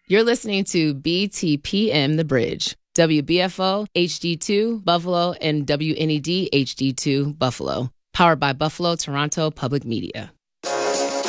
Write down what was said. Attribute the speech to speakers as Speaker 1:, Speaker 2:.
Speaker 1: You're listening to BTPM The Bridge, WBFO HD2 Buffalo and WNED HD2 Buffalo, powered by Buffalo Toronto Public Media.